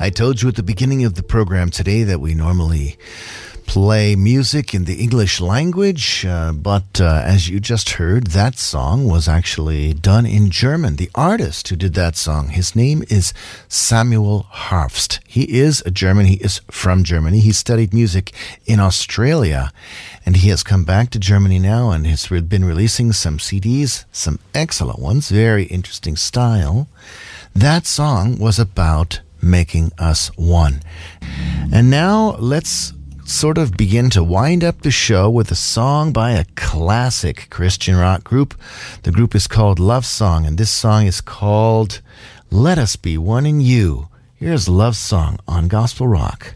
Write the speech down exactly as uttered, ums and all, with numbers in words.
I told you at the beginning of the program today that we normally play music in the English language, uh, but uh, as you just heard, that song was actually done in German. The artist who did that song, his name is Samuel Harfst. He is a German. He is from Germany. He studied music in Australia, and he has come back to Germany now and has been releasing some C Ds, some excellent ones, very interesting style. That song was about making us one. And now let's sort of begin to wind up the show with a song by a classic Christian rock group. The group is called Love Song, and this song is called Let Us Be One in You. Here's Love Song on Gospel Rock.